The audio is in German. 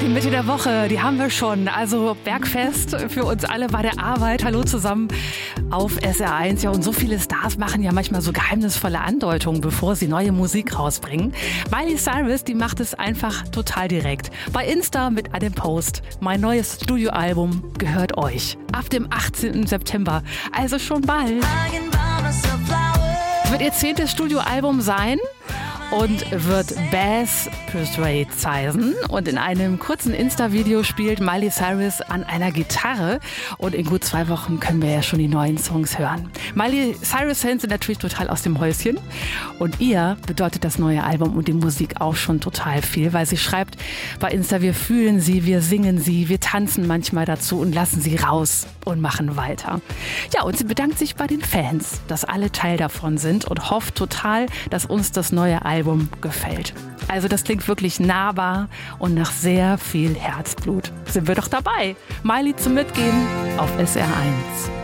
die Mitte der Woche, die haben wir schon. Also Bergfest für uns alle bei der Arbeit. Hallo zusammen auf SR1. Ja, und so viele Stars machen ja manchmal so geheimnisvolle Andeutungen, bevor sie neue Musik rausbringen. Miley Cyrus, die macht es einfach total direkt. Bei Insta mit einem Post. Mein neues Studioalbum gehört euch. Ab dem 18. September. Also schon bald. Es wird ihr 10. Studioalbum sein und wird Bass Persuade heißen. Und in einem kurzen Insta-Video spielt Miley Cyrus an einer Gitarre. Und in gut 2 Wochen können wir ja schon die neuen Songs hören. Miley Cyrus-Fans sind natürlich total aus dem Häuschen. Und ihr bedeutet das neue Album und die Musik auch schon total viel, weil sie schreibt bei Insta, wir fühlen sie, wir singen sie, wir tanzen manchmal dazu und lassen sie raus und machen weiter. Ja, und sie bedankt sich bei den Fans, dass alle Teil davon sind und hofft total, dass uns das neue Album gefällt. Also das klingt wirklich nahbar und nach sehr viel Herzblut. Sind wir doch dabei. Miley zum Mitgehen auf SR1.